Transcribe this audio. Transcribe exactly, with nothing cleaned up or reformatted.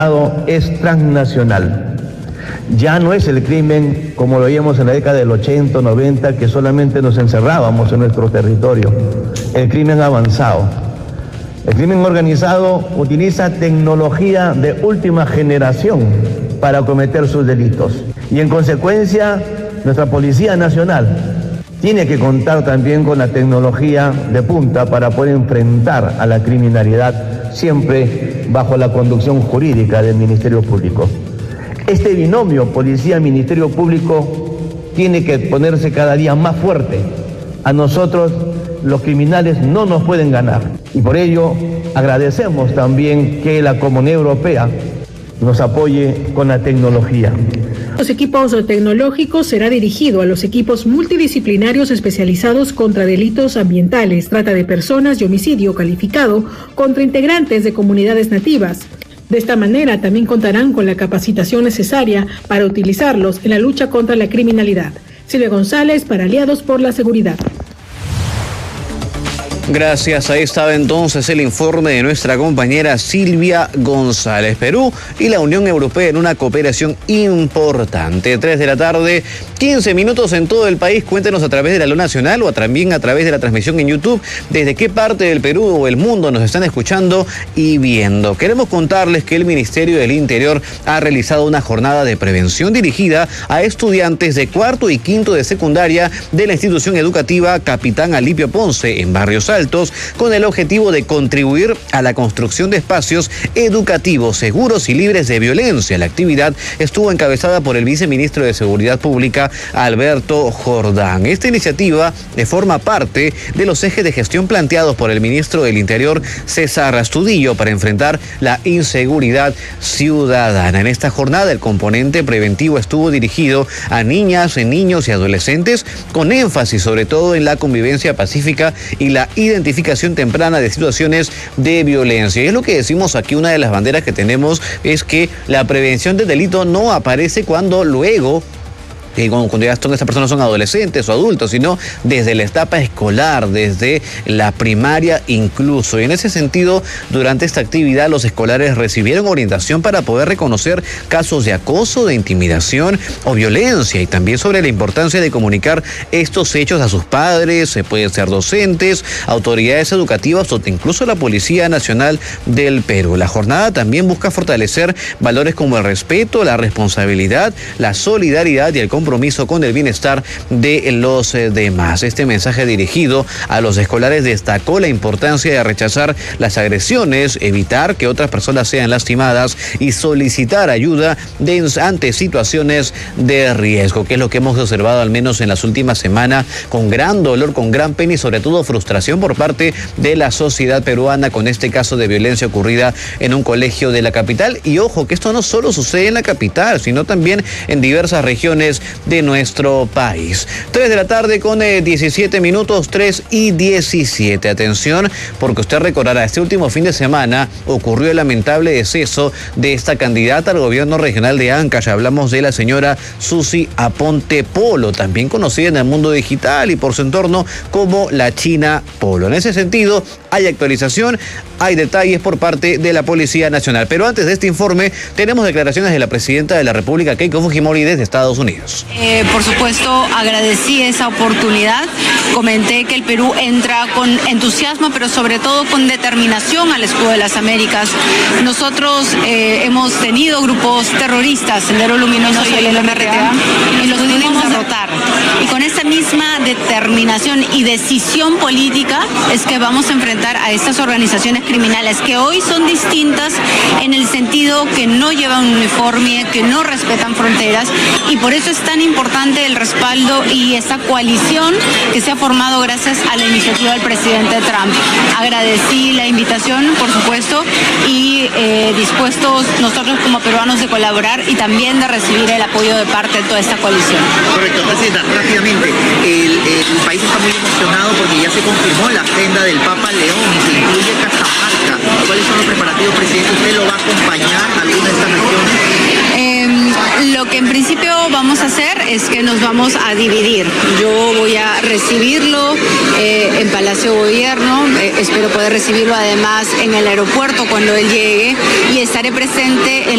es transnacional. Ya no es el crimen como lo veíamos en la década del ochenta, noventa, que solamente nos encerrábamos en nuestro territorio. El crimen ha avanzado. El crimen organizado utiliza tecnología de última generación para cometer sus delitos. Y en consecuencia, nuestra Policía Nacional tiene que contar también con la tecnología de punta para poder enfrentar a la criminalidad, siempre bajo la conducción jurídica del Ministerio Público. Este binomio Policía-Ministerio Público tiene que ponerse cada día más fuerte. A nosotros los criminales no nos pueden ganar. Y por ello agradecemos también que la Comunidad Europea nos apoye con la tecnología. Los equipos tecnológicos será dirigido a los equipos multidisciplinarios especializados contra delitos ambientales, trata de personas y homicidio calificado contra integrantes de comunidades nativas. De esta manera también contarán con la capacitación necesaria para utilizarlos en la lucha contra la criminalidad. Silvia González para Aliados por la Seguridad. Gracias, ahí estaba entonces el informe de nuestra compañera Silvia González. Perú y la Unión Europea en una cooperación importante. Tres de la tarde, quince minutos en todo el país. Cuéntenos a través de la Luz Nacional o también a través de la transmisión en YouTube desde qué parte del Perú o el mundo nos están escuchando y viendo. Queremos contarles que el Ministerio del Interior ha realizado una jornada de prevención dirigida a estudiantes de cuarto y quinto de secundaria de la institución educativa Capitán Alipio Ponce en Barrios Altos, con el objetivo de contribuir a la construcción de espacios educativos seguros y libres de violencia. La actividad estuvo encabezada por el viceministro de Seguridad Pública, Alberto Jordán. Esta iniciativa forma parte de los ejes de gestión planteados por el ministro del Interior, César Astudillo, para enfrentar la inseguridad ciudadana. En esta jornada, el componente preventivo estuvo dirigido a niñas, niños y adolescentes, con énfasis sobre todo en la convivencia pacífica y la identificación temprana de situaciones de violencia. Y es lo que decimos aquí, una de las banderas que tenemos es que la prevención del delito no aparece cuando luego que cuando ya son, estas personas son adolescentes o adultos, sino desde la etapa escolar, desde la primaria incluso. Y en ese sentido, durante esta actividad, los escolares recibieron orientación para poder reconocer casos de acoso, de intimidación o violencia, y también sobre la importancia de comunicar estos hechos a sus padres, pueden ser docentes, autoridades educativas o incluso la Policía Nacional del Perú. La jornada también busca fortalecer valores como el respeto, la responsabilidad, la solidaridad y el compromiso compromiso con el bienestar de los demás. Este mensaje dirigido a los escolares destacó la importancia de rechazar las agresiones, evitar que otras personas sean lastimadas y solicitar ayuda de, ante situaciones de riesgo, que es lo que hemos observado al menos en las últimas semanas, con gran dolor, con gran pena y sobre todo frustración por parte de la sociedad peruana con este caso de violencia ocurrida en un colegio de la capital. Y ojo, que esto no solo sucede en la capital, sino también en diversas regiones de nuestro país. tres de la tarde con eh, diecisiete minutos, tres y diecisiete. Atención, porque usted recordará, este último fin de semana ocurrió el lamentable deceso de esta candidata al gobierno regional de Ancash. Hablamos de la señora Susi Aponte Polo, también conocida en el mundo digital y por su entorno como la China Polo. En ese sentido, hay actualización, hay detalles por parte de la Policía Nacional. Pero antes de este informe, tenemos declaraciones de la presidenta de la República, Keiko Fujimori, desde Estados Unidos. Eh, por supuesto, agradecí esa oportunidad. Comenté que el Perú entra con entusiasmo, pero sobre todo con determinación al escudo de las Américas. Nosotros eh, hemos tenido grupos terroristas, Sendero Luminoso y el L M R A, y los pudimos derrotar. Y con esa misma determinación y decisión política es que vamos a enfrentar a estas organizaciones criminales que hoy son distintas en el sentido que no llevan un uniforme, que no respetan fronteras, y por eso es tan importante el respaldo y esta coalición que se ha formado gracias a la iniciativa del presidente Trump. Agradecí la invitación, por supuesto, y eh, dispuestos nosotros como peruanos de colaborar y también de recibir el apoyo de parte de toda esta coalición. Correcto, presidenta, rápidamente, el, el país está muy emocionado porque ya se confirmó la agenda del Papa León y se incluye Cajamarca. ¿Cuáles son los preparativos, presidente? ¿Usted lo va a acompañar a alguna de estas regiones? Eh, lo que en principio vamos a hacer es que nos vamos a dividir. Yo voy a recibirlo eh, en Palacio Gobierno, eh, espero poder recibirlo además en el aeropuerto cuando él llegue, y estaré presente en